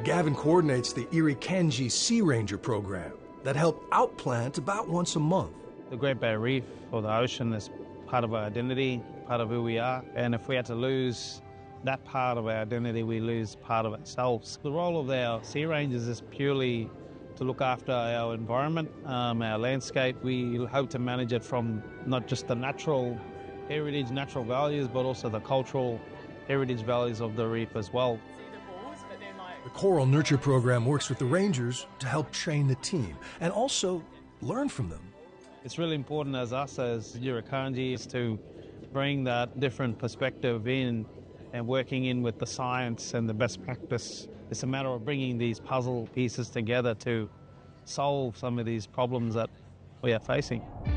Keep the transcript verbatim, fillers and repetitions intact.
Gavin coordinates the Irukandji Sea Ranger program that help outplant about once a month. The Great Barrier Reef, or the ocean, is part of our identity, part of who we are, and if we had to lose that part of our identity, we lose part of ourselves. The role of our Sea Rangers is purely to look after our environment, um, our landscape. We hope to manage it from not just the natural heritage, natural values, but also the cultural heritage values of the reef as well. The Coral Nurture Program works with the Rangers to help train the team and also learn from them. It's really important as us, as Irukandji, is to bring that different perspective in and working in with the science and the best practice. It's a matter of bringing these puzzle pieces together to solve some of these problems that we are facing.